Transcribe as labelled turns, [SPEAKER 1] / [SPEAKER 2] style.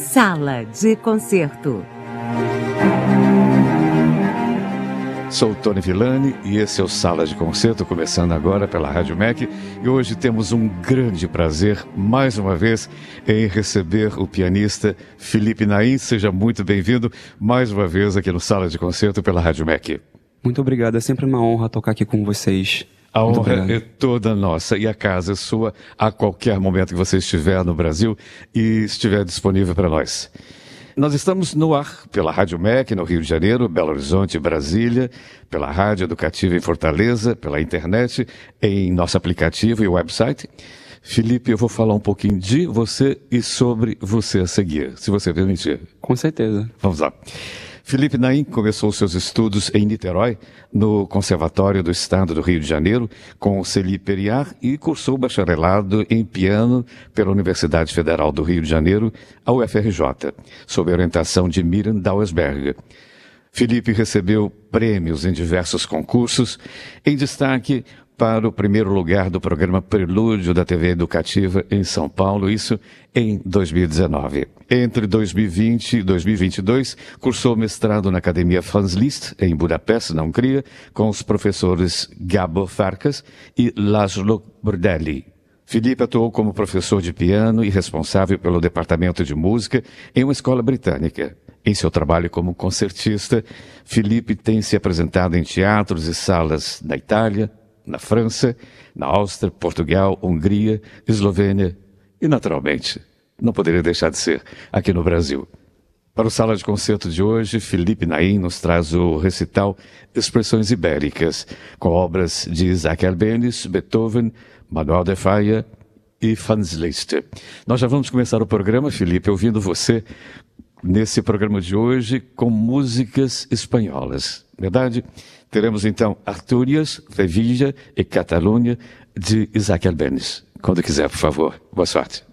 [SPEAKER 1] Sala de Concerto.
[SPEAKER 2] Sou Tony Villani e esse é o Sala de Concerto, começando agora pela Rádio MEC. E hoje temos um grande prazer, mais uma vez, em receber o pianista Felipe Naim. Seja muito bem-vindo mais uma vez aqui no Sala de Concerto pela Rádio MEC.
[SPEAKER 3] Muito obrigado, é sempre uma honra tocar aqui com vocês.
[SPEAKER 2] A honra é toda nossa e a casa é sua a qualquer momento que você estiver no Brasil e estiver disponível para nós. Nós estamos no ar pela Rádio MEC, no Rio de Janeiro, Belo Horizonte, Brasília, pela Rádio Educativa em Fortaleza, pela internet, em nosso aplicativo e website. Felipe, eu vou falar um pouquinho de você e sobre você a seguir, se você permitir.
[SPEAKER 3] Com certeza.
[SPEAKER 2] Vamos lá. Felipe Naim começou seus estudos em Niterói, no Conservatório do Estado do Rio de Janeiro, com o Celi Periar, e cursou bacharelado em piano pela Universidade Federal do Rio de Janeiro, a UFRJ, sob a orientação de Miriam Dauersberg. Felipe recebeu prêmios em diversos concursos, em destaque para o primeiro lugar do programa Prelúdio da TV Educativa em São Paulo, isso em 2019. Entre 2020 e 2022, cursou mestrado na Academia Franz Liszt, em Budapeste, na Hungria, com os professores Gabor Farkas e Laszlo Burdelli. Felipe atuou como professor de piano e responsável pelo departamento de música em uma escola britânica. Em seu trabalho como concertista, Felipe tem se apresentado em teatros e salas na Itália, na França, na Áustria, Portugal, Hungria, Eslovênia e, naturalmente, não poderia deixar de ser aqui no Brasil. Para o Sala de Concerto de hoje, Felipe Naim nos traz o recital Expressões Ibéricas, com obras de Isaac Albéniz, Beethoven, Manuel de Falla e Franz Liszt. Nós já vamos começar o programa, Felipe, ouvindo você nesse programa de hoje com músicas espanholas, verdade? Teremos então Astúrias, Sevilla e Catalunha de Isaac Albéniz. Quando quiser, por favor. Boa sorte.